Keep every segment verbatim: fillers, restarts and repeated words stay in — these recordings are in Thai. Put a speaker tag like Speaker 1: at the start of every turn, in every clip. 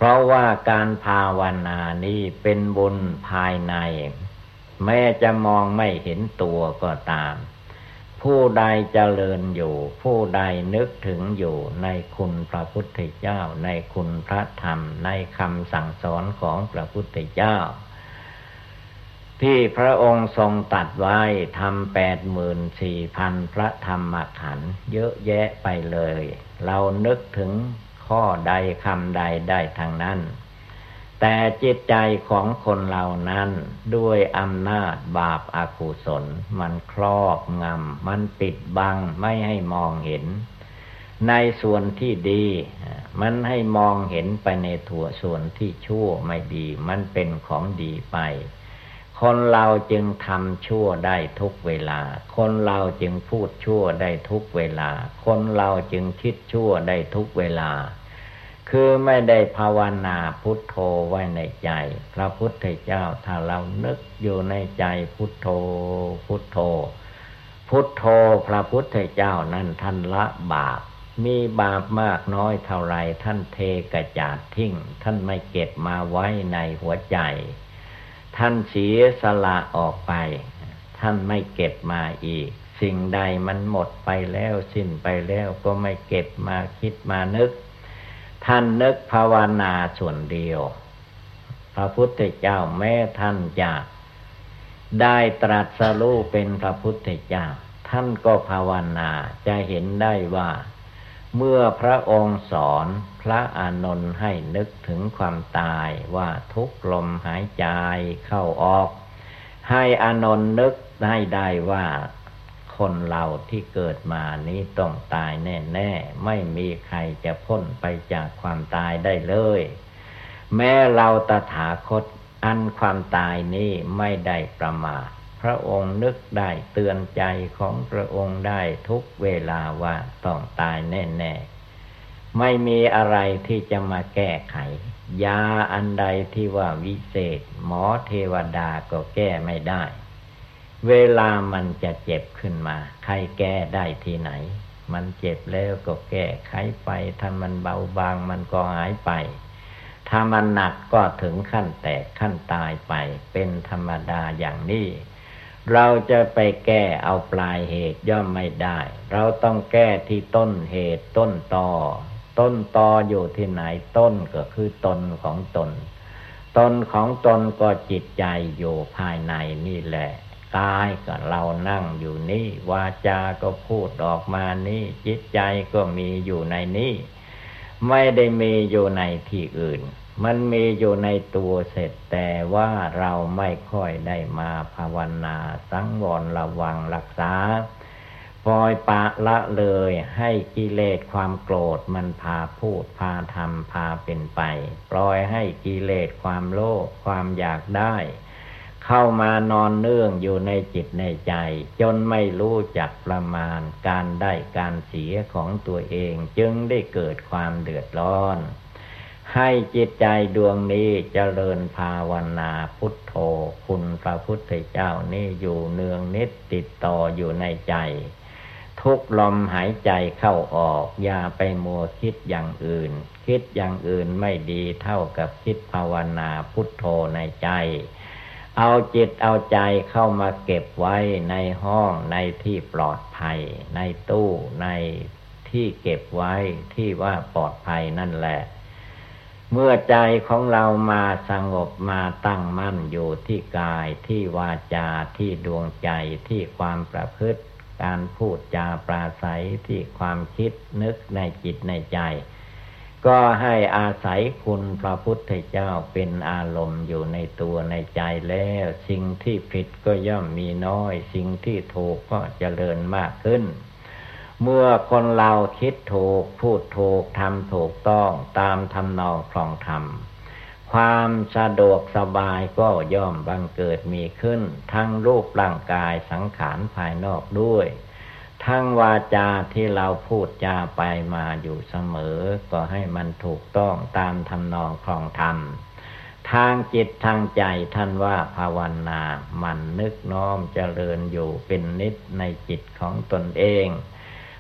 Speaker 1: ราะว่าการภาวนานี้เป็นบุญภายในแม้จะมองไม่เห็นตัวก็ตามผู้ใดเจริญอยู่ผู้ใดนึกถึงอยู่ในคุณพระพุทธเจ้าในคุณพระธรรมในคำสั่งสอนของพระพุทธเจ้าที่พระองค์ทรงตรัสไว้ทำแปดหมื่นสี่พันพระธรรมขันธ์เยอะแยะไปเลยเรานึกถึงข้อใดคำใดได้ทางนั้นแต่จิตใจของคนเรานั้นด้วยอำนาจบาปอกุศลมันครอบงำมันปิดบังไม่ให้มองเห็นในส่วนที่ดีมันให้มองเห็นไปในถั่วส่วนที่ชั่วไม่ดีมันเป็นของดีไปคนเราจึงทำชั่วได้ทุกเวลาคนเราจึงพูดชั่วได้ทุกเวลาคนเราจึงคิดชั่วได้ทุกเวลาคือไม่ได้ภาวนาพุทโธไว้ในใจพระพุทธเจ้าถ้าเรานึกอยู่ในใจพุทโธพุทโธพุทโธพระพุทธเจ้านั้นท่านละบาปมีบาปมากน้อยเท่าไรท่านเทกระจาดทิ้งท่านไม่เก็บมาไว้ในหัวใจท่านเสียสละออกไปท่านไม่เก็บมาอีกสิ่งใดมันหมดไปแล้วสิ้นไปแล้วก็ไม่เก็บมาคิดมานึกท่านนึกภาวนาส่วนเดียวพระพุทธเจ้าแม้ท่านจะได้ตรัสรู้เป็นพระพุทธเจ้าท่านก็ภาวนาจะเห็นได้ว่าเมื่อพระองค์สอนพระอานนท์ให้นึกถึงความตายว่าทุกลมหายใจเข้าออกให้อานนท์นึกให้ได้ว่าคนเราที่เกิดมานี้ต้องตายแน่ๆไม่มีใครจะพ้นไปจากความตายได้เลยแม้เราตถาคตอันความตายนี้ไม่ได้ประมาทพระองค์นึกได้เตือนใจของพระองค์ได้ทุกเวลาว่าต้องตายแน่ๆไม่มีอะไรที่จะมาแก้ไขยาอันใดที่ว่าวิเศษหมอเทวดาก็แก้ไม่ได้เวลามันจะเจ็บขึ้นมาใครแก้ได้ที่ไหนมันเจ็บแล้วก็แก้ไขไปถ้ามันเบาบางมันก็หายไปถ้ามันหนักก็ถึงขั้นแตกขั้นตายไปเป็นธรรมดาอย่างนี้เราจะไปแก้เอาปลายเหตุย่อมไม่ได้เราต้องแก้ที่ต้นเหตุต้นตอต้นตออยู่ที่ไหนต้นก็คือตนของตนตนของตนก็จิตใจอยู่ภายในนี่แหละกายก็เรานั่งอยู่นี่วาจาก็พูดออกมานี่จิตใจก็มีอยู่ในนี้ไม่ได้มีอยู่ในที่อื่นมันมีอยู่ในตัวเสร็จแต่ว่าเราไม่ค่อยได้มาภาวนาสังวรระวังรักษาปล่อยปละละเลยให้กิเลสความโกรธมันพาพูดพาทำพาเป็นไปปล่อยให้กิเลสความโลภความอยากได้เข้ามานอนเนื่องอยู่ในจิตในใจจนไม่รู้จักประมาณการได้การเสียของตัวเองจึงได้เกิดความเดือดร้อนให้จิตใจดวงนี้เจริญภาวนาพุทโธคุณพระพุทธเจ้านี่อยู่เนืองนิดติดต่ออยู่ในใจทุกลมหายใจเข้าออกอย่าไปมัวคิดอย่างอื่นคิดอย่างอื่นไม่ดีเท่ากับคิดภาวนาพุทโธในใจเอาจิตเอาใจเข้ามาเก็บไว้ในห้องในที่ปลอดภัยในตู้ในที่เก็บไว้ที่ว่าปลอดภัยนั่นแหละเมื่อใจของเรามาสงบมาตั้งมั่นอยู่ที่กายที่วาจาที่ดวงใจที่ความประพฤติการพูดจาปราศัยที่ความคิดนึกในจิตในใจก็ให้อาศัยคุณพระพุทธเจ้าเป็นอารมณ์อยู่ในตัวในใจแล้วสิ่งที่ผิดก็ย่อมมีน้อยสิ่งที่ถูกก็เจริญมากขึ้นเมื่อคนเราคิดถูกพูดถูกทำถูกต้องตามทำนองครองธรรมความสะดวกสบายก็ย่อมบังเกิดมีขึ้นทั้งรูปร่างกายสังขารภายนอกด้วยทั้งวาจาที่เราพูดจาไปมาอยู่เสมอก็ให้มันถูกต้องตามทำนองครองธรรมทางจิตทางใจท่านว่าภาวนามันนึกน้อมเจริญอยู่เป็นนิจในจิตของตนเอง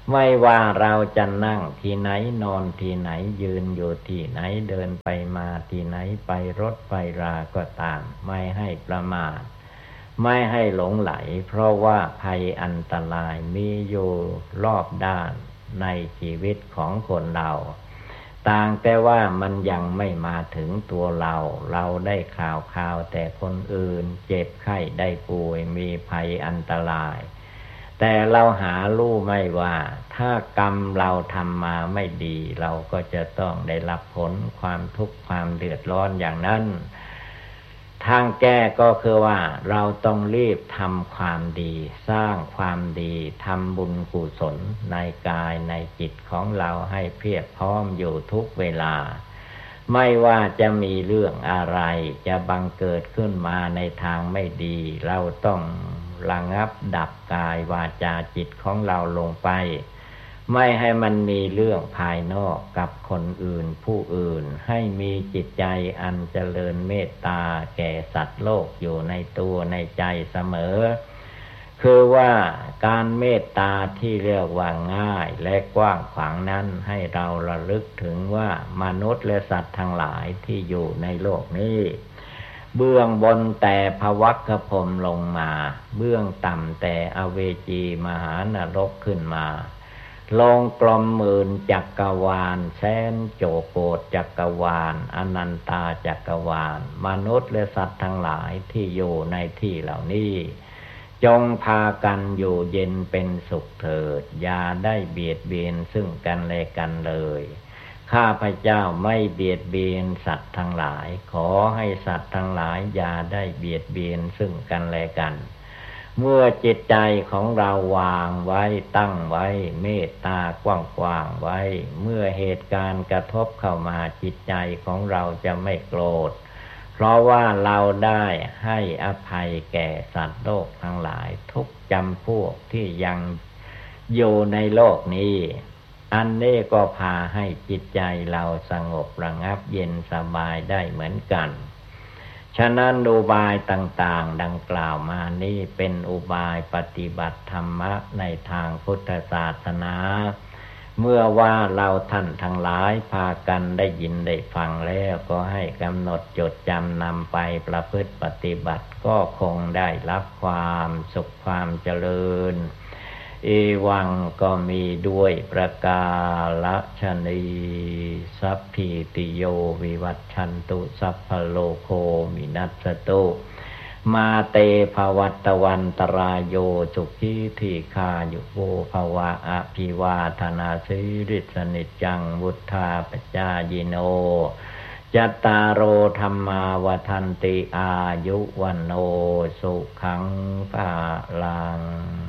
Speaker 1: ไม่ว่าเราจะนั่งที่ไหนนอนที่ไหนยืนอยู่ที่ไหนเดินไปมาที่ไหนไปรถไปราก็ตามไม่ให้ประมาทไม่ให้หลงไหลเพราะว่าภัยอันตรายมีอยู่รอบด้านในชีวิตของคนเราต่างแต่ว่ามันยังไม่มาถึงตัวเราเราได้ข่าวข่าวแต่คนอื่นเจ็บไข้ได้ป่วยมีภัยอันตรายแต่เราหารู้ไม่ว่าถ้ากรรมเราทำมาไม่ดีเราก็จะต้องได้รับผลความทุกข์ความเดือดร้อนอย่างนั้นทางแก้ก็คือว่าเราต้องรีบทำความดีสร้างความดีทำบุญกุศลในกายในจิตของเราให้เพียบพร้อมอยู่ทุกเวลาไม่ว่าจะมีเรื่องอะไรจะบังเกิดขึ้นมาในทางไม่ดีเราต้องระงับดับกายวาจาจิตของเราลงไปไม่ให้มันมีเรื่องภายนอกกับคนอื่นผู้อื่นให้มีจิตใจอันเจริญเมตตาแก่สัตว์โลกอยู่ในตัวในใจเสมอคือว่าการเมตตาที่เรียกว่าง่ายและกว้างขวางนั้นให้เราระลึกถึงว่ามนุษย์และสัตว์ทั้งหลายที่อยู่ในโลกนี้เบื้องบนแต่ภวัคคพรหมลงมาเบื้องต่ำแต่อเวจีมหานรกขึ้นมาลงกลมหมื่นจักรวาลแสนโจโกฏจักรวาลอนันตาจักรวาลมนุษย์และสัตว์ทั้งหลายที่อยู่ในที่เหล่านี้จงพากันอยู่เย็นเป็นสุขเถิดอย่าได้เบียดเบียนซึ่งกันและกันเลยข้าพเจ้าไม่เบียดเบียนสัตว์ทั้งหลายขอให้สัตว์ทั้งหลายอย่าได้เบียดเบียนซึ่งกันและกันเมื่อจิตใจของเราวางไว้ตั้งไว้เมตตากว้างๆไว้เมื่อเหตุการณ์กระทบเข้ามาจิตใจของเราจะไม่โกรธเพราะว่าเราได้ให้อภัยแก่สัตว์โลกทั้งหลายทุกจำพวกที่ยังอยู่ในโลกนี้อันนี้ก็พาให้จิตใจเราสงบระงับเย็นสบายได้เหมือนกันฉะนั้นอุบายต่างๆดังกล่าวมานี้เป็นอุบายปฏิบัติธรรมะในทางพุทธศาสนาเมื่อว่าเราท่านทั้งหลายพากันได้ยินได้ฟังแล้วก็ให้กำหนดจดจำนำไปประพฤติปฏิบัติก็คงได้รับความสุขความเจริญเอวังก็มีด้วยประกาศนีสัพพิติโยวิวัชชันตุสัพพโลโควินัสสตุมาเตภวัตวันตรายโยสุขีทีฆายุโวภวะอภิวาทนาสิริสนิจจังวุธาปจายโนจัตตารโอธัมมาวทันติอายุวันโนสุขังภาลัง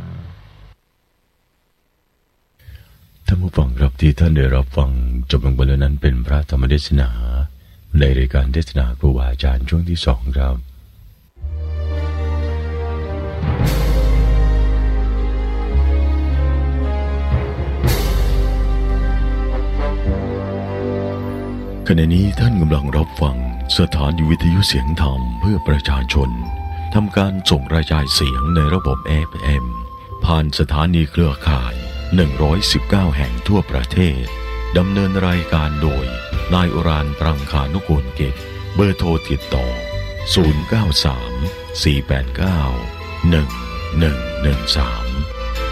Speaker 2: ท่านผู้ฟังครับที่ท่านได้รับฟังจบลงไปแล้วนั้นเป็นพระธรรมเทศนาในรายการเทศนาครูบาอาจารย์ช่วงที่สองครับขณะนี้ท่านกำลังรับฟังสถานีวิทยุเสียงธรรมเพื่อประชาชนทำการส่งกระจายเสียงในระบบ เอฟ เอ็ม ผ่านสถานีเครือข่ายหนึ่งร้อยสิบเก้าแห่งทั่วประเทศดำเนินรายการโดยนายอุรานต์ ปรังคานุกูลกิจเบอร์โทรติดต่อศูนย์ เก้า สาม สี่ แปด เก้า หนึ่ง หนึ่ง หนึ่ง สาม